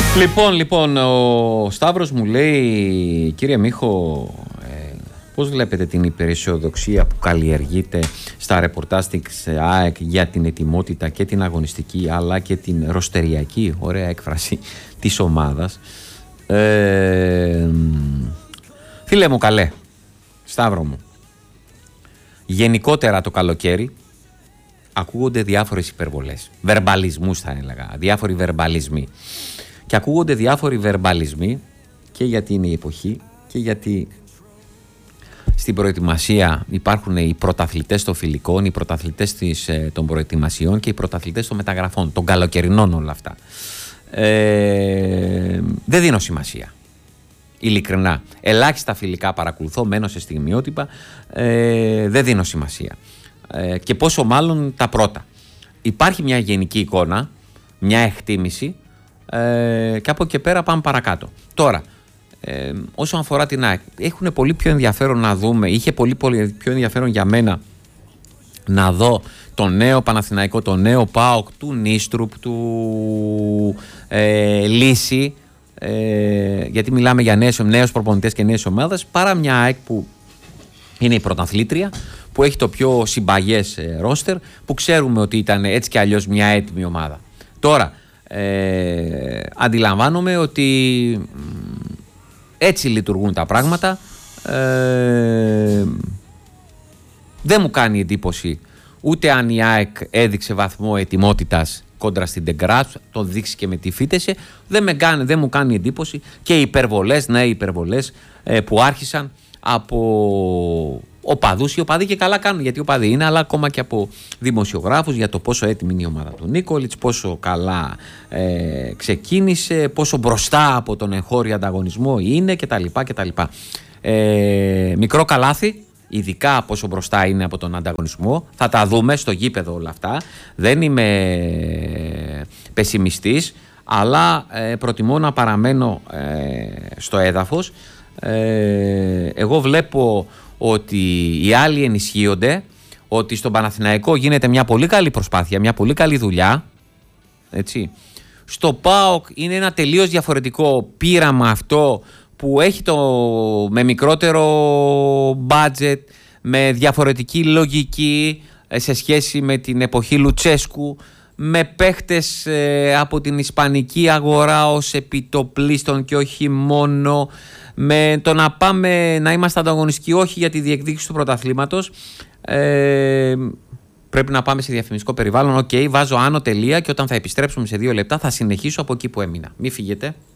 Λοιπόν, ο Σταύρος μου λέει, κύριε Μίχο, πώς βλέπετε την υπεραισιοδοξία που καλλιεργείται στα ρεπορτάζ της ΑΕΚ για την ετοιμότητα και την αγωνιστική αλλά και την ροστεριακή, ωραία έκφραση, της ομάδας. Φίλε μου καλέ, Σταύρο μου, γενικότερα το καλοκαίρι ακούγονται διάφορες υπερβολές, βερμπαλισμούς θα έλεγα, διάφοροι βερμπαλισμοί. Και ακούγονται διάφοροι βερμπαλισμοί και γιατί είναι η εποχή και γιατί στην προετοιμασία υπάρχουν οι πρωταθλητές των φιλικών, οι πρωταθλητές των προετοιμασιών και οι πρωταθλητές των μεταγραφών, των καλοκαιρινών όλα αυτά. Δεν δίνω σημασία. Ειλικρινά. Ελάχιστα φιλικά παρακολουθώ, μένω σε στιγμιότυπα, δεν δίνω σημασία. Και πόσο μάλλον τα πρώτα. Υπάρχει μια γενική εικόνα, μια εκτίμηση, και από εκεί πέρα πάμε παρακάτω. Τώρα, όσον αφορά την ΑΕΚ, έχουν πολύ πιο ενδιαφέρον να δούμε, είχε πολύ πιο ενδιαφέρον για μένα να δω το νέο Παναθηναϊκό, το νέο ΠΑΟΚ του Νίστρουπ, του Λύση, γιατί μιλάμε για νέους προπονητές και νέες ομάδες, παρά μια ΑΕΚ που είναι η πρωταθλήτρια, που έχει το πιο συμπαγές ρόστερ, που ξέρουμε ότι ήταν έτσι και αλλιώς μια έτοιμη ομάδα. Τώρα, αντιλαμβάνομαι ότι έτσι λειτουργούν τα πράγματα. Δεν μου κάνει εντύπωση ούτε αν η ΑΕΚ έδειξε βαθμό ετοιμότητας κόντρα στην Τεγκράτ, το δείξει και με τη Φίτεσε. Δεν μου κάνει εντύπωση και οι υπερβολές που άρχισαν από οπαδούς. Οι οπαδοί και καλά κάνουν, γιατί οπαδοί είναι, αλλά ακόμα και από δημοσιογράφους για το πόσο έτοιμη είναι η ομάδα του Νίκολιτς, πόσο καλά ξεκίνησε, πόσο μπροστά από τον εγχώριο ανταγωνισμό είναι κτλ. Μικρό καλάθι, ειδικά πόσο μπροστά είναι από τον ανταγωνισμό. Θα τα δούμε στο γήπεδο όλα αυτά. Δεν είμαι πεσημιστής, αλλά προτιμώ να παραμένω στο έδαφος. Εγώ βλέπω ότι οι άλλοι ενισχύονται, ότι στον Παναθηναϊκό γίνεται μια πολύ καλή προσπάθεια, μια πολύ καλή δουλειά, έτσι. Στο ΠΑΟΚ είναι ένα τελείως διαφορετικό πείραμα αυτό, που έχει με μικρότερο budget, με διαφορετική λογική σε σχέση με την εποχή Λουτσέσκου, με παίχτες από την ισπανική αγορά ως επιτοπλίστων και όχι μόνο, με το να πάμε να είμαστε ανταγωνιστικοί όχι για τη διεκδίκηση του πρωταθλήματος. Πρέπει να πάμε σε διαφημιστικό περιβάλλον. Βάζω άνω τελεία και όταν θα επιστρέψουμε σε 2 λεπτά θα συνεχίσω από εκεί που έμεινα. Μην φύγετε.